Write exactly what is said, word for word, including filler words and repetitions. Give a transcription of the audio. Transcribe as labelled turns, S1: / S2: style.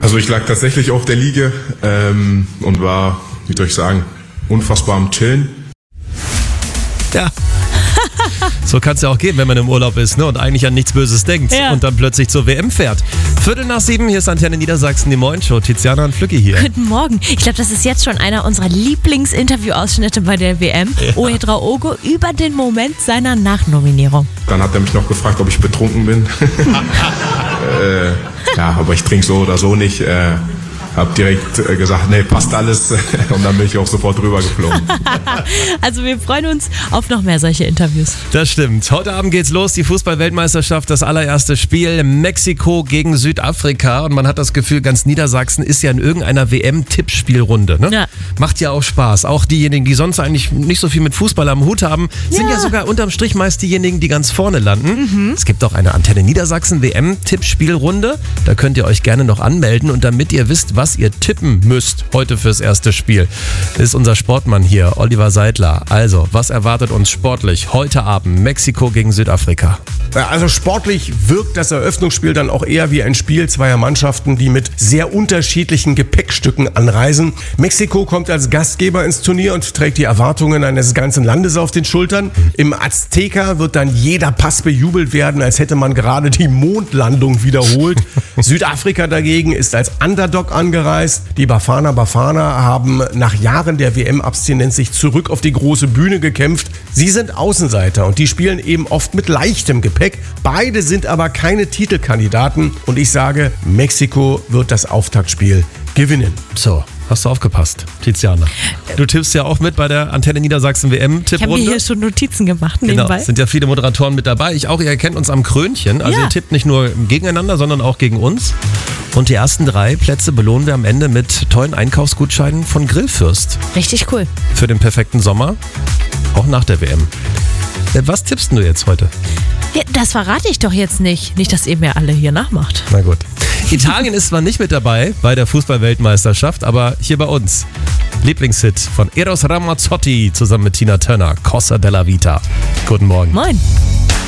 S1: Also ich lag tatsächlich auf der Liege ähm, und war, wie soll ich sagen, unfassbar am Chillen.
S2: Ja. So kann es ja auch gehen, wenn man im Urlaub ist, ne, und eigentlich an nichts Böses denkt,
S3: ja,
S2: und dann plötzlich zur W M fährt. Viertel nach sieben, hier ist Antenne Niedersachsen, die Morgenshow. Tiziana und Flücki hier.
S3: Guten Morgen. Ich glaube, das ist jetzt schon einer unserer Lieblingsinterview-Ausschnitte bei der W M. Ja. Oedraogo über den Moment seiner Nachnominierung.
S1: Dann hat er mich noch gefragt, ob ich betrunken bin. äh, ja, aber ich trinke so oder so nicht. Äh, Hab direkt äh, gesagt, nee, passt alles, und dann bin ich auch sofort drüber geflogen.
S3: Also wir freuen uns auf noch mehr solche Interviews.
S2: Das stimmt. Heute Abend geht's los, die Fußball-Weltmeisterschaft, das allererste Spiel, Mexiko gegen Südafrika, und man hat das Gefühl, ganz Niedersachsen ist ja in irgendeiner W M-Tippspielrunde. Ne?
S3: Ja.
S2: Macht ja auch Spaß. Auch diejenigen, die sonst eigentlich nicht so viel mit Fußball am Hut haben, sind ja, ja sogar unterm Strich meist diejenigen, die ganz vorne landen. Mhm. Es gibt auch eine Antenne Niedersachsen W M-Tippspielrunde. Da könnt ihr euch gerne noch anmelden, und damit ihr wisst, was ihr tippen müsst heute fürs erste Spiel, ist unser Sportmann hier, Oliver Seidler. Also, was erwartet uns sportlich heute Abend? Mexiko gegen Südafrika.
S4: Also sportlich wirkt das Eröffnungsspiel dann auch eher wie ein Spiel zweier Mannschaften, die mit sehr unterschiedlichen Gepäckstücken anreisen. Mexiko kommt als Gastgeber ins Turnier und trägt die Erwartungen eines ganzen Landes auf den Schultern. Im Azteca wird dann jeder Pass bejubelt werden, als hätte man gerade die Mondlandung wiederholt. Südafrika dagegen ist als Underdog angereist. Die Bafana Bafana haben nach Jahren der W M-Abstinenz sich zurück auf die große Bühne gekämpft. Sie sind Außenseiter und die spielen eben oft mit leichtem Gepäck. Beide sind aber keine Titelkandidaten, und ich sage, Mexiko wird das Auftaktspiel gewinnen.
S2: So, hast du aufgepasst, Tiziana? Du tippst ja auch mit bei der Antenne Niedersachsen W M-Tipprunde.
S3: Ich habe mir hier schon Notizen gemacht nebenbei.
S2: Genau, sind ja viele Moderatoren mit dabei. Ich auch, ihr erkennt uns am Krönchen. Also
S3: ja.
S2: Ihr tippt nicht nur gegeneinander, sondern auch gegen uns. Und die ersten drei Plätze belohnen wir am Ende mit tollen Einkaufsgutscheinen von Grillfürst.
S3: Richtig cool.
S2: Für den perfekten Sommer, auch nach der W M. Was tippst du jetzt heute?
S3: Ja, das verrate ich doch jetzt nicht. Nicht, dass ihr mir alle hier nachmacht.
S2: Na gut. Italien ist zwar nicht mit dabei bei der Fußball-Weltmeisterschaft, aber hier bei uns. Lieblingshit von Eros Ramazzotti zusammen mit Tina Turner, Cosa della Vita. Guten Morgen.
S3: Moin.